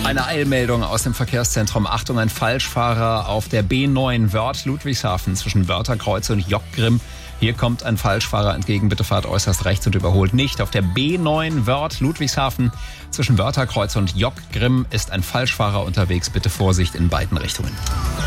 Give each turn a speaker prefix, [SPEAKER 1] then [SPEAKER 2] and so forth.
[SPEAKER 1] Eine Eilmeldung aus dem Verkehrszentrum. Achtung, ein Falschfahrer auf der B9 Wörth Ludwigshafen zwischen Wörtherkreuz und Jockgrimm. Hier kommt ein Falschfahrer entgegen. Bitte fahrt äußerst rechts und überholt nicht. Auf der B9 Wörth Ludwigshafen zwischen Wörtherkreuz und Jockgrimm ist ein Falschfahrer unterwegs. Bitte Vorsicht in beiden Richtungen.